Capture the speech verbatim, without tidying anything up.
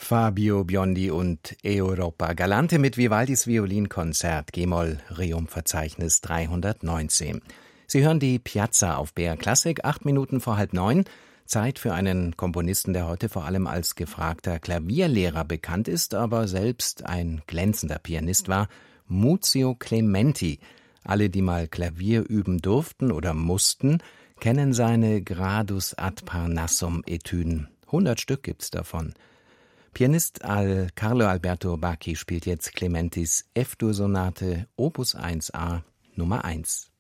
Fabio Biondi und Europa Galante mit Vivaldis Violinkonzert G-Moll Rerum-Verzeichnis dreihundertneunzehn. Sie hören die Piazza auf B R Klassik, acht Minuten vor halb neun. Zeit für einen Komponisten, der heute vor allem als gefragter Klavierlehrer bekannt ist, aber selbst ein glänzender Pianist war, Muzio Clementi. Alle, die mal Klavier üben durften oder mussten, kennen seine Gradus ad Parnassum-Etüden. Hundert Stück gibt's davon. Pianist Al Carlo Alberto Bacchi spielt jetzt Clementis F-Dur-Sonate Opus eins a Nummer eins.